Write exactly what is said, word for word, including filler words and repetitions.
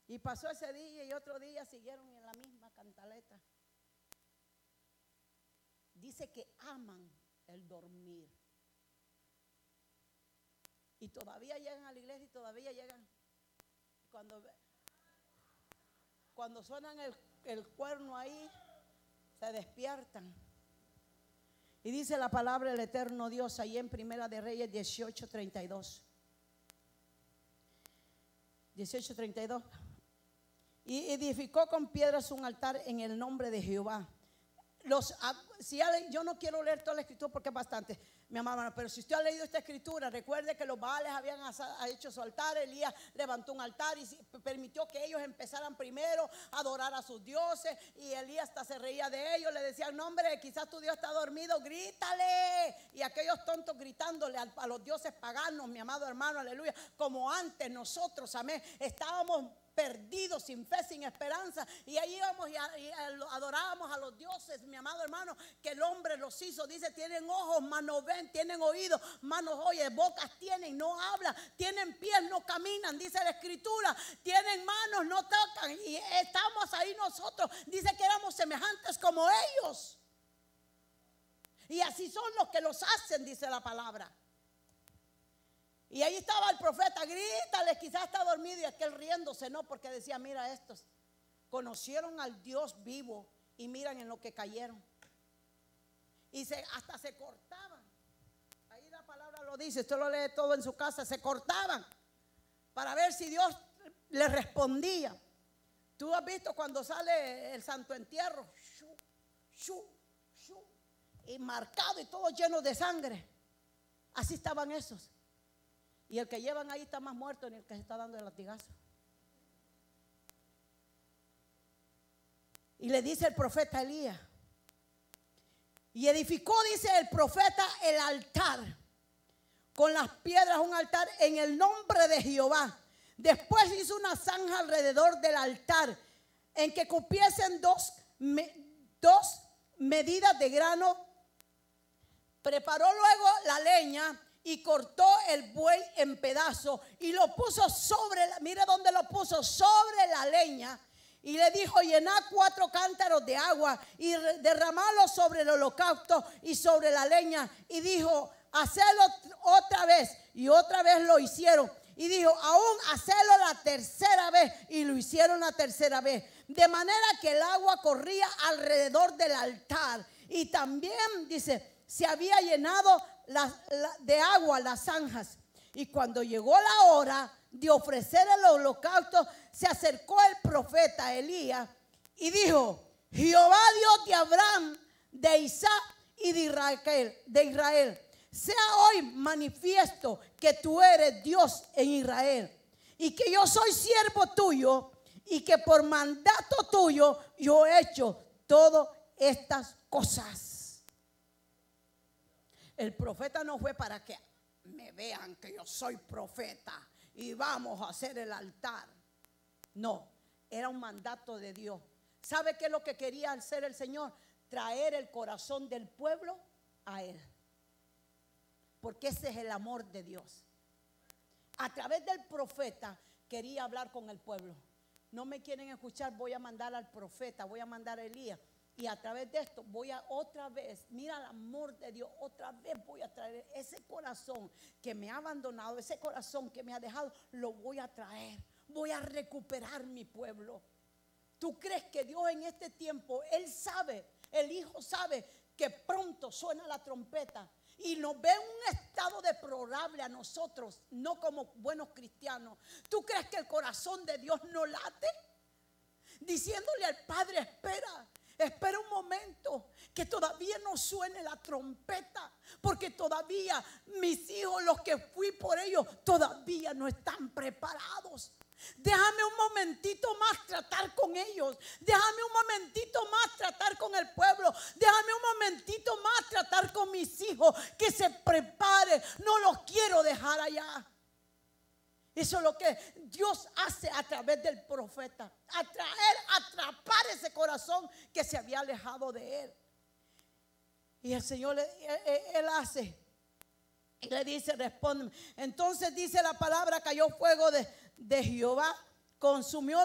Y pasó ese día y otro día siguieron en la misma cantaleta. Dice que aman el dormir. Y todavía llegan a la iglesia y todavía llegan. Cuando, cuando suenan el, el cuerno ahí, se despiertan. Y dice la palabra del eterno Dios ahí en Primera de Reyes dieciocho treinta y dos. dieciocho treinta y dos. Y edificó con piedras un altar en el nombre de Jehová. Los, si ha, yo no quiero leer toda la escritura porque es bastante, mi amada, pero si usted ha leído esta escritura, recuerde que los Baales habían hecho su altar. Elías levantó un altar y permitió que ellos empezaran primero a adorar a sus dioses. Y Elías hasta se reía de ellos, le decían: no, hombre, quizás tu Dios está dormido, grítale. Y aquellos tontos gritándole a, a los dioses paganos, mi amado hermano, aleluya. Como antes nosotros, amén, estábamos perdidos, sin fe, sin esperanza, y ahí íbamos y, a, y a, adorábamos a los dioses, mi amado hermano, que el hombre los hizo. Dice: tienen ojos, mas no ven, tienen oídos, mas no oyen, bocas tienen, no hablan, tienen pies, no caminan, dice la escritura, tienen manos, no tocan. Y estamos ahí nosotros, dice que éramos semejantes como ellos, y así son los que los hacen, dice la palabra. Y ahí estaba el profeta: grítale, quizás está dormido. Y aquel riéndose, no, porque decía: mira, estos conocieron al Dios vivo y miran en lo que cayeron. Y se, hasta se cortaban. Ahí la palabra lo dice, usted lo lee todo en su casa. Se cortaban para ver si Dios les respondía. Tú has visto cuando sale el santo entierro, shu, shu, shu, y marcado y todo lleno de sangre. Así estaban esos. Y el que llevan ahí está más muerto ni el que se está dando el latigazo. Y le dice el profeta Elías: y edificó, dice el profeta, el altar con las piedras, un altar en el nombre de Jehová. Después hizo una zanja alrededor del altar en que cupiesen dos, me, dos medidas de grano. Preparó luego la leña y cortó el buey en pedazos y lo puso sobre, la, mire dónde lo puso, sobre la leña. Y le dijo: llenad cuatro cántaros de agua y derramadlo sobre el holocausto y sobre la leña. Y dijo: hacedlo otra vez. Y otra vez lo hicieron. Y dijo: aún hacedlo la tercera vez. Y lo hicieron la tercera vez. De manera que el agua corría alrededor del altar. Y también, dice, se había llenado la, la, de agua las zanjas. Y cuando llegó la hora de ofrecer el holocausto, se acercó el profeta Elías y dijo: Jehová, Dios de Abraham, de Isaac y de Israel, de Israel, sea hoy manifiesto que tú eres Dios en Israel y que yo soy siervo tuyo y que por mandato tuyo yo he hecho todas estas cosas. El profeta no fue para que me vean que yo soy profeta y vamos a hacer el altar. No, era un mandato de Dios. ¿Sabe qué es lo que quería hacer el Señor? Traer el corazón del pueblo a Él. Porque ese es el amor de Dios. A través del profeta quería hablar con el pueblo. No me quieren escuchar, voy a mandar al profeta, voy a mandar a Elías. Y a través de esto voy a otra vez, mira el amor de Dios, otra vez voy a traer ese corazón que me ha abandonado, ese corazón que me ha dejado, lo voy a traer. Voy a recuperar mi pueblo. ¿Tú crees que Dios en este tiempo, Él sabe, el Hijo sabe que pronto suena la trompeta y nos ve en un estado deplorable a nosotros, no como buenos cristianos? ¿Tú crees que el corazón de Dios no late? Diciéndole al Padre: espera. Espera un momento, que todavía no suene la trompeta, porque todavía mis hijos, los que fui por ellos, todavía no están preparados. Déjame un momentito más tratar con ellos. Déjame un momentito más tratar con el pueblo. Déjame un momentito más tratar con mis hijos, que se preparen. No los quiero dejar allá. Eso es lo que Dios hace a través del profeta. Atraer, atrapar ese corazón que se había alejado de Él. Y el Señor, él, él hace. Y le dice: responde. Entonces dice la palabra: cayó fuego de, de Jehová, consumió